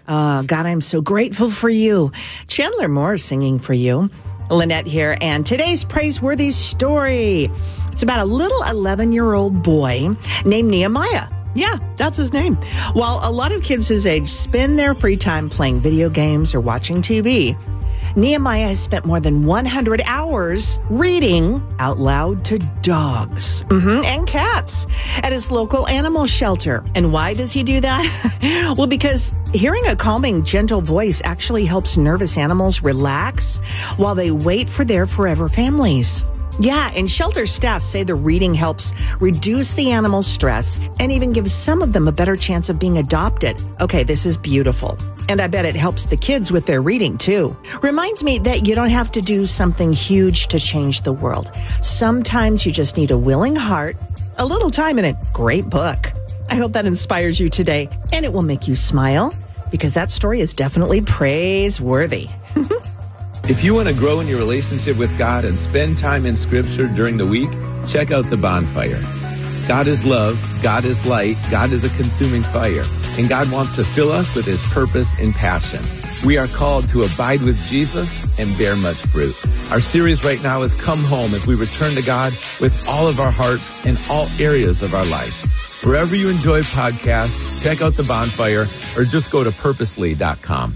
God, I'm so grateful for you. Chandler Moore singing for you. Lynette here, and today's praiseworthy story. It's about a little 11-year-old boy named Nehemiah. Yeah, that's his name. While a lot of kids his age spend their free time playing video games or watching TV, Nehemiah has spent more than 100 hours reading out loud to dogs and cats at his local animal shelter. And why does he do that? Well, because hearing a calming, gentle voice actually helps nervous animals relax while they wait for their forever families. Yeah, and shelter staff say the reading helps reduce the animal's stress and even gives some of them a better chance of being adopted. Okay, this is beautiful. And I bet it helps the kids with their reading, too. Reminds me that you don't have to do something huge to change the world. Sometimes you just need a willing heart, a little time, and a great book. I hope that inspires you today, and it will make you smile, because that story is definitely praiseworthy. If you want to grow in your relationship with God and spend time in Scripture during the week, check out The Bonfire. God is love, God is light, God is a consuming fire, and God wants to fill us with His purpose and passion. We are called to abide with Jesus and bear much fruit. Our series right now is Come Home as we return to God with all of our hearts in all areas of our life. Wherever you enjoy podcasts, check out The Bonfire or just go to purposely.com.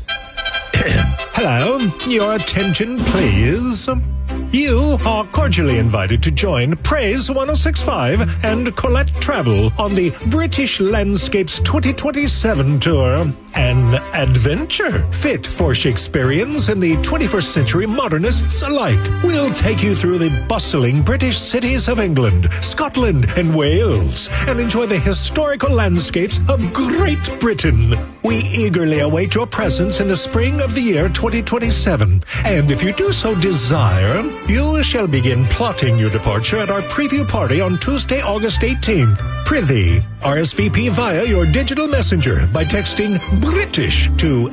Hello, your attention please. You are cordially invited to join Praise 1065 and Colette Travel on the British Landscapes 2027 tour. An adventure fit for Shakespeareans and the 21st century modernists alike. We'll take you through the bustling British cities of England, Scotland, and Wales, and enjoy the historical landscapes of Great Britain. We eagerly await your presence in the spring of the year 2027, and if you do so desire, you shall begin plotting your departure at our preview party on Tuesday, August 18th. Prithee, RSVP via your digital messenger by texting British to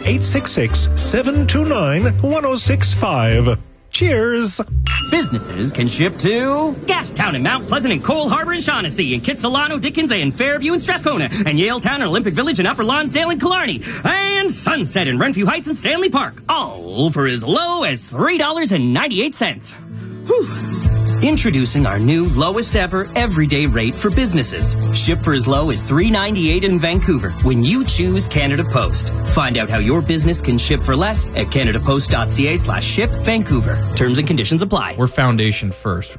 866-729-1065. Cheers! Businesses can ship to Gastown and Mount Pleasant and Cole Harbor and Shaughnessy and Kitsilano, Dickens and Fairview and Strathcona and Yaletown and Olympic Village and Upper Lonsdale and Killarney and Sunset and Renfrew Heights and Stanley Park, all for as low as $3.98. Whew. Introducing our new lowest ever everyday rate for businesses. Ship for as low as $3.98 in Vancouver when you choose Canada Post. Find out how your business can ship for less at canadapost.ca/ship Vancouver. Terms and conditions apply. We're foundation first.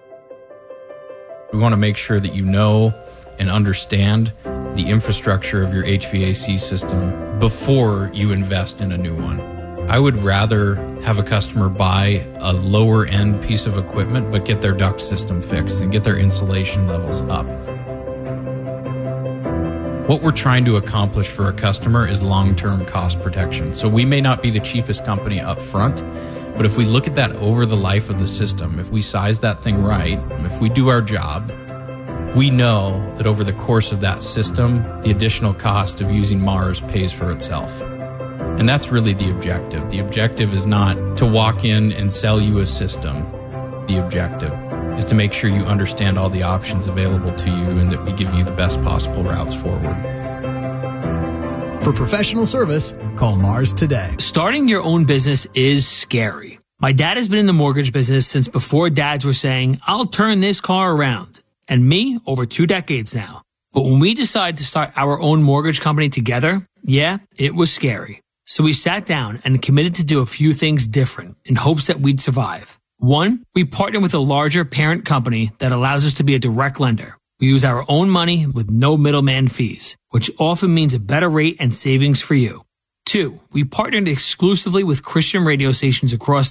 We want to make sure that you know and understand the infrastructure of your HVAC system before you invest in a new one. I would rather have a customer buy a lower end piece of equipment but get their duct system fixed and get their insulation levels up. What we're trying to accomplish for a customer is long-term cost protection. So we may not be the cheapest company up front, but if we look at that over the life of the system, if we size that thing right, if we do our job, we know that over the course of that system, the additional cost of using Mars pays for itself. And that's really the objective. The objective is not to walk in and sell you a system. The objective is to make sure you understand all the options available to you and that we give you the best possible routes forward. For professional service, call Mars today. Starting your own business is scary. My dad has been in the mortgage business since before dads were saying, I'll turn this car around. And me, over 2 decades now. But when we decided to start our own mortgage company together, yeah, it was scary. So we sat down and committed to do a few things different in hopes that we'd survive. 1, we partnered with a larger parent company that allows us to be a direct lender. We use our own money with no middleman fees, which often means a better rate and savings for you. 2, we partnered exclusively with Christian radio stations across